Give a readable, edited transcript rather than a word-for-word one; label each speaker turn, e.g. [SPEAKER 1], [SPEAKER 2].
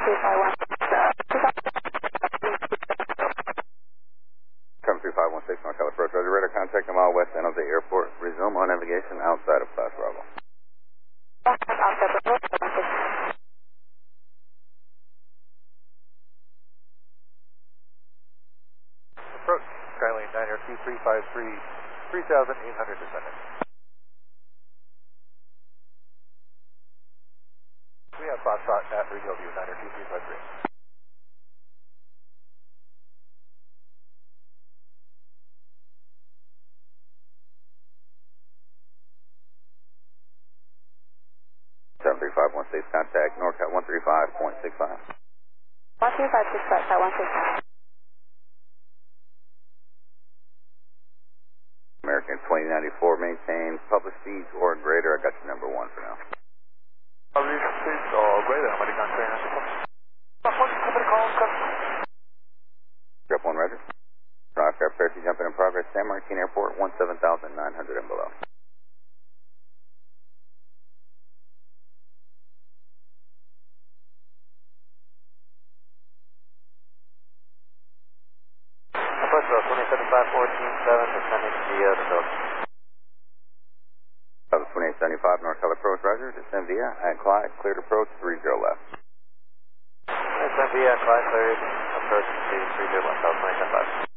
[SPEAKER 1] 73516 North Dallas Approach, Roger, radar contact a mile west end of the airport. Resume on navigation outside of Class Bravo.
[SPEAKER 2] Approach, Skylane 9 Air 2353, 3,800 descending. We have Foxtrot at Regional View 9 Air 2353.
[SPEAKER 1] Contact NorCat 135.65.
[SPEAKER 3] 13565, Cat 165.
[SPEAKER 1] American 2094, maintain public speeds or greater. I got your number 1 for now.
[SPEAKER 2] Public speeds or greater, American 2094.
[SPEAKER 1] Drop 1, Roger. Aircraft approach jumping in progress, San Martin Airport, 17,900 and below.
[SPEAKER 2] Approach 275417, descending via the building.
[SPEAKER 1] 2875 North Dallas Approach, Roger. Descend via at Clyde, cleared approach 30 left.
[SPEAKER 2] Descend via Clyde, cleared approach 30 left, 2775.